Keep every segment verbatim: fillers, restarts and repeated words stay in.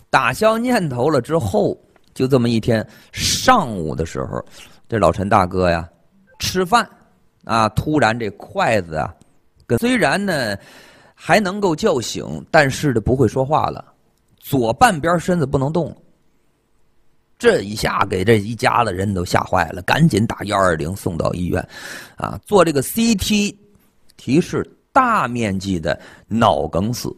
打消念头了之后，就这么一天上午的时候，这老陈大哥呀吃饭啊，突然这筷子啊，跟虽然呢还能够叫醒，但是的不会说话了，左半边身子不能动了。这一下给这一家子人都吓坏了，赶紧打一二零送到医院，啊，做这个 C T 提示大面积的脑梗死。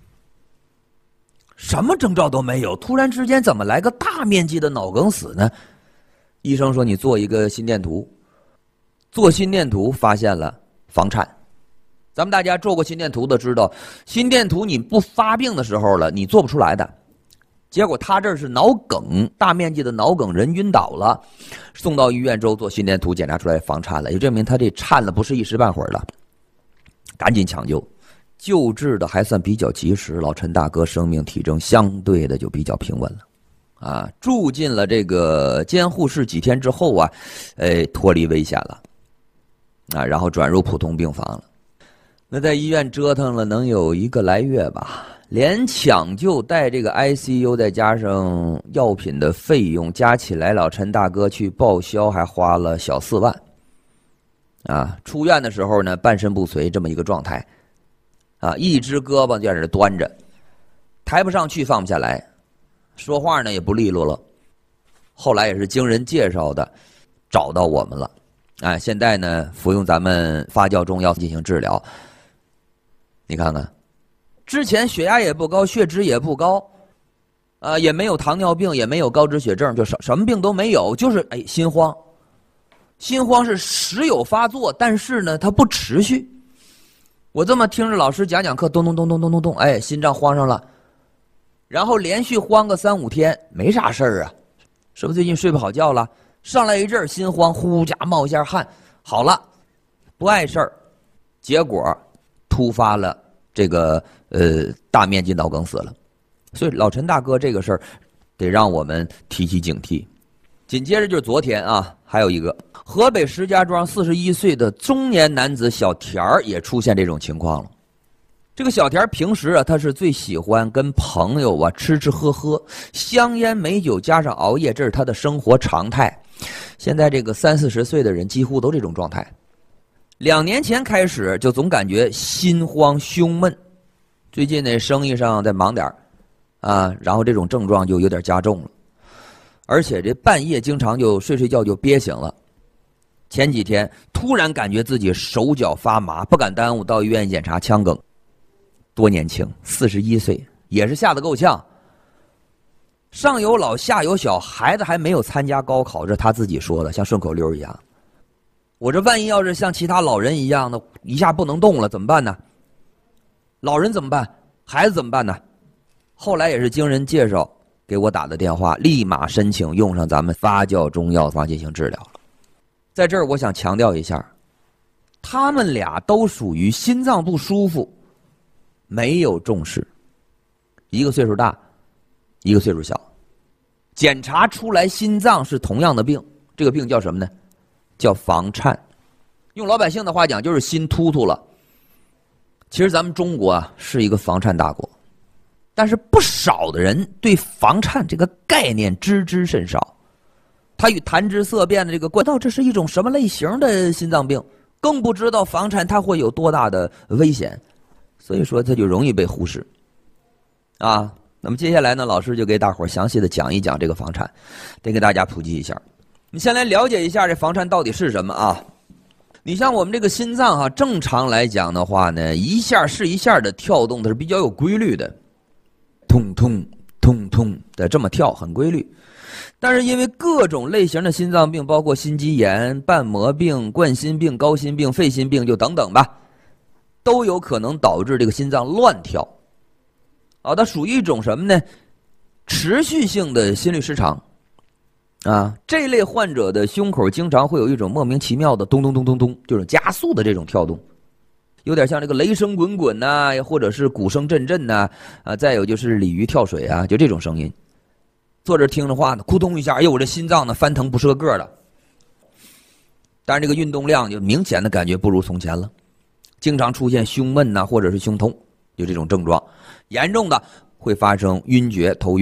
什么征兆都没有，突然之间怎么来个大面积的脑梗死呢？医生说你做一个心电图，做心电图发现了房颤。咱们大家做过心电图的知道，心电图你不发病的时候了，你做不出来的。结果他这是脑梗，大面积的脑梗，人晕倒了，送到医院之后做心电图检查出来房颤了，也证明他这颤了不是一时半会儿的，赶紧抢救。救治的还算比较及时，老陈大哥生命体征相对的就比较平稳了，啊，住进了这个监护室几天之后啊，呃，脱离危险了，啊，然后转入普通病房了。那在医院折腾了能有一个来月吧，连抢救带这个 I C U 再加上药品的费用加起来，老陈大哥去报销还花了小四万，啊，出院的时候呢，半身不遂这么一个状态。啊，一只胳膊就在这端着，抬不上去，放不下来，说话呢也不利落了。后来也是经人介绍的，找到我们了。啊，现在呢服用咱们发酵中药进行治疗。你看看，之前血压也不高，血脂也不高，啊，也没有糖尿病，也没有高脂血症，就什什么病都没有，就是哎心慌。心慌是时有发作，但是呢它不持续。我这么听着老师讲讲课，咚咚咚咚咚咚咚，哎，心脏慌上了，然后连续慌个三五天，没啥事儿啊，是不是最近睡不好觉了？上来一阵心慌，呼家冒一下汗，好了，不碍事儿，结果突发了这个呃大面积脑梗死了，所以老陈大哥这个事儿得让我们提起警惕。紧接着就是昨天啊，还有一个河北石家庄四十一岁的中年男子小田儿也出现这种情况了。这个小田儿平时啊，他是最喜欢跟朋友啊吃吃喝喝，香烟美酒加上熬夜，这是他的生活常态。现在这个三四十岁的人几乎都这种状态。两年前开始就总感觉心慌胸闷，最近呢生意上再忙点啊，然后这种症状就有点加重了。而且这半夜经常就睡睡觉就憋醒了，前几天突然感觉自己手脚发麻，不敢耽误到医院检查腔梗。多年轻，四十一岁，也是吓得够呛。上有老下有小，孩子还没有参加高考，这他自己说的，像顺口溜一样。我这万一要是像其他老人一样的，一下不能动了怎么办呢？老人怎么办？孩子怎么办呢？后来也是经人介绍给我打的电话，立马申请用上咱们发酵中药方进行治疗。在这儿我想强调一下，他们俩都属于心脏不舒服，没有重视，一个岁数大，一个岁数小，检查出来心脏是同样的病，这个病叫什么呢？叫房颤，用老百姓的话讲就是心突突了。其实咱们中国啊是一个房颤大国，但是不少的人对房颤这个概念知之甚少，他与谈之色变的这个关道，这是一种什么类型的心脏病，更不知道房颤它会有多大的危险，所以说它就容易被忽视啊。那么接下来呢，老师就给大伙儿详细的讲一讲这个房颤，得给大家普及一下。你先来了解一下这房颤到底是什么啊？你像我们这个心脏哈、啊，正常来讲的话呢，一下是一下的跳动，它是比较有规律的，通通通通的这么跳，很规律。但是因为各种类型的心脏病，包括心肌炎、瓣膜病、冠心病、高心病、肺心病，就等等吧，都有可能导致这个心脏乱跳。啊，它属于一种什么呢？持续性的心律失常。啊，这类患者的胸口经常会有一种莫名其妙的咚咚咚咚咚，就是加速的这种跳动，有点像这个雷声滚滚呐、啊，或者是鼓声阵阵呐、啊，啊，再有就是鲤鱼跳水啊，就这种声音。坐这听着话呢，咕咚一下，哎呦，我这心脏呢翻腾不是个个的。但是这个运动量就明显的感觉不如从前了，经常出现胸闷呐、啊，或者是胸痛，就这种症状，严重的会发生晕厥、头晕。